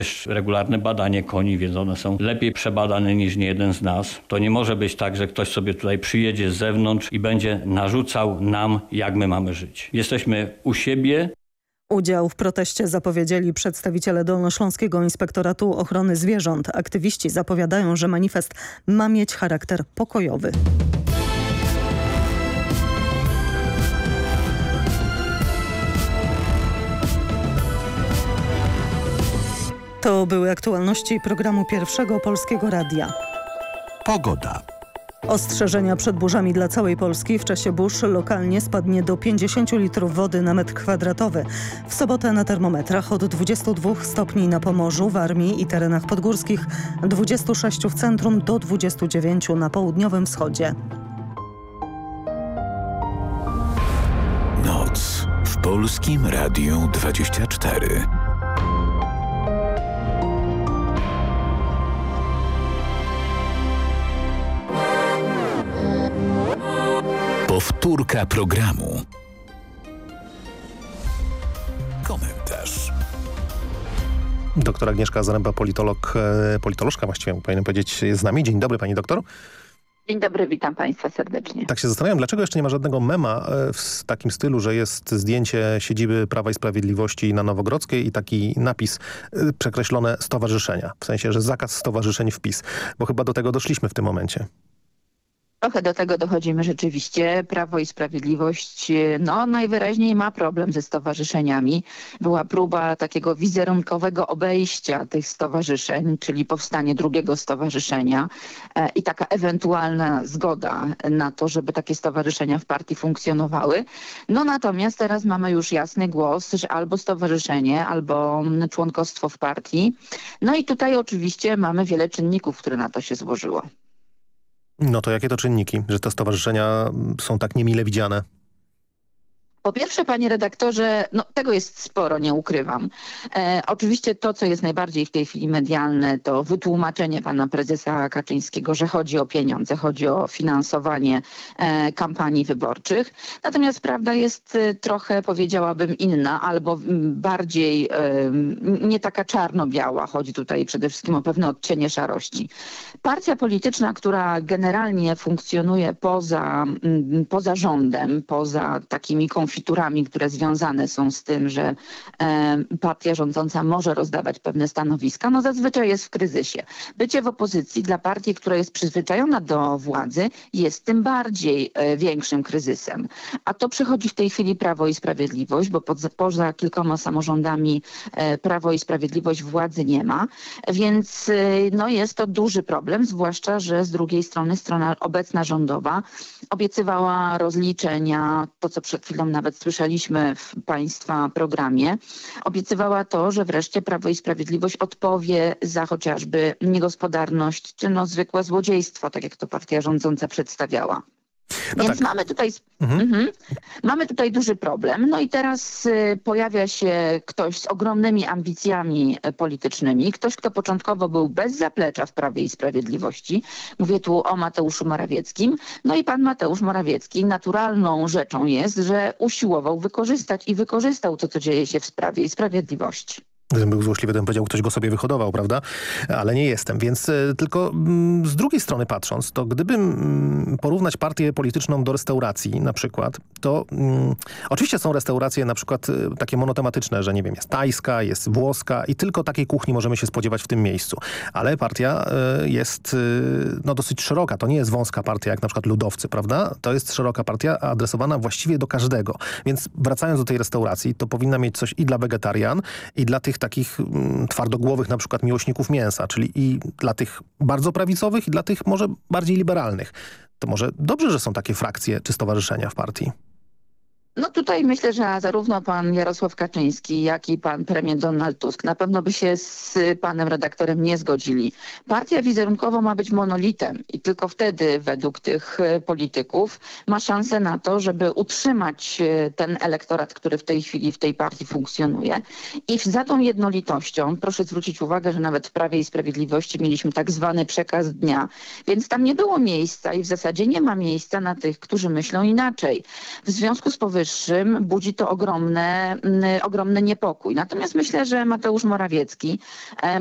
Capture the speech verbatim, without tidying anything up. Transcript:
regularne badanie koni, więc one są lepiej przebadane niż niejeden z nas. To nie może być tak, że ktoś sobie tutaj przyjedzie z zewnątrz i będzie narzucał nam, jak my mamy żyć. Jesteśmy u siebie. Udział w proteście zapowiedzieli przedstawiciele Dolnośląskiego Inspektoratu Ochrony Zwierząt. Aktywiści zapowiadają, że manifest ma mieć charakter pokojowy. To były aktualności programu Pierwszego Polskiego Radia. Pogoda. Ostrzeżenia przed burzami dla całej Polski. W czasie burz lokalnie spadnie do pięćdziesiąt litrów wody na metr kwadratowy. W sobotę na termometrach od dwudziestu dwóch stopni na Pomorzu, Warmii i terenach podgórskich, dwudziestu sześciu w centrum do dwudziestu dziewięciu na południowym wschodzie. Noc w Polskim Radiu dwadzieścia cztery. Powtórka programu. Komentarz. Doktor Agnieszka Zaręba, politolog, politolożka właściwie powinienem powiedzieć, jest z nami. Dzień dobry, pani doktor. Dzień dobry, witam państwa serdecznie. Tak się zastanawiam, dlaczego jeszcze nie ma żadnego mema w takim stylu, że jest zdjęcie siedziby Prawa i Sprawiedliwości na Nowogrodzkiej i taki napis przekreślone stowarzyszenia. W sensie, że zakaz stowarzyszeń w PiS. Bo chyba do tego doszliśmy w tym momencie. Trochę do tego dochodzimy rzeczywiście. Prawo i Sprawiedliwość no najwyraźniej ma problem ze stowarzyszeniami. Była próba takiego wizerunkowego obejścia tych stowarzyszeń, czyli powstanie drugiego stowarzyszenia e, i taka ewentualna zgoda na to, żeby takie stowarzyszenia w partii funkcjonowały. No natomiast teraz mamy już jasny głos, że albo stowarzyszenie, albo członkostwo w partii. No i tutaj oczywiście mamy wiele czynników, które na to się złożyło. No to jakie to czynniki, że te stowarzyszenia są tak niemile widziane? Po pierwsze, panie redaktorze, no tego jest sporo, nie ukrywam. E, oczywiście to, co jest najbardziej w tej chwili medialne, to wytłumaczenie pana prezesa Kaczyńskiego, że chodzi o pieniądze, chodzi o finansowanie e, kampanii wyborczych. Natomiast prawda jest e, trochę, powiedziałabym, inna, albo m, bardziej e, nie taka czarno-biała. Chodzi tutaj przede wszystkim o pewne odcienie szarości. Partia polityczna, która generalnie funkcjonuje poza, m, poza rządem, poza takimi konfliktami, konfiturami, które związane są z tym, że e, partia rządząca może rozdawać pewne stanowiska, no zazwyczaj jest w kryzysie. Bycie w opozycji dla partii, która jest przyzwyczajona do władzy, jest tym bardziej e, większym kryzysem. A to przychodzi w tej chwili Prawo i Sprawiedliwość, bo pod, poza kilkoma samorządami e, Prawo i Sprawiedliwość władzy nie ma, więc e, no jest to duży problem, zwłaszcza, że z drugiej strony strona obecna rządowa obiecywała rozliczenia, to co przed chwilą na nawet słyszeliśmy w państwa programie, obiecywała to, że wreszcie Prawo i Sprawiedliwość odpowie za chociażby niegospodarność czy no zwykłe złodziejstwo, tak jak to partia rządząca przedstawiała. No Więc tak. mamy, tutaj, mhm. Mhm, mamy tutaj duży problem. No i teraz y, pojawia się ktoś z ogromnymi ambicjami y, politycznymi. Ktoś, kto początkowo był bez zaplecza w Prawie i Sprawiedliwości. Mówię tu o Mateuszu Morawieckim. No i pan Mateusz Morawiecki naturalną rzeczą jest, że usiłował wykorzystać i wykorzystał to, co dzieje się w Prawie i Sprawiedliwości. Gdybym był złośliwy, to bym powiedział, ktoś go sobie wyhodował, prawda? Ale nie jestem, więc y, tylko mm, z drugiej strony patrząc, to gdybym mm, porównać partię polityczną do restauracji na przykład, to mm, oczywiście są restauracje na przykład y, takie monotematyczne, że nie wiem, jest tajska, jest włoska i tylko takiej kuchni możemy się spodziewać w tym miejscu. Ale partia y, jest y, no, dosyć szeroka, to nie jest wąska partia jak na przykład ludowcy, prawda? To jest szeroka partia adresowana właściwie do każdego. Więc wracając do tej restauracji, to powinna mieć coś i dla wegetarian, i dla tych takich mm, twardogłowych na przykład miłośników mięsa, czyli i dla tych bardzo prawicowych i dla tych może bardziej liberalnych. To może dobrze, że są takie frakcje czy stowarzyszenia w partii? No tutaj myślę, że zarówno pan Jarosław Kaczyński, jak i pan premier Donald Tusk na pewno by się z panem redaktorem nie zgodzili. Partia wizerunkowo ma być monolitem i tylko wtedy według tych polityków ma szansę na to, żeby utrzymać ten elektorat, który w tej chwili w tej partii funkcjonuje. I za tą jednolitością proszę zwrócić uwagę, że nawet w Prawie i Sprawiedliwości mieliśmy tak zwany przekaz dnia, więc tam nie było miejsca i w zasadzie nie ma miejsca na tych, którzy myślą inaczej. W związku z powyższym powyższym budzi to ogromne, ogromny niepokój. Natomiast myślę, że Mateusz Morawiecki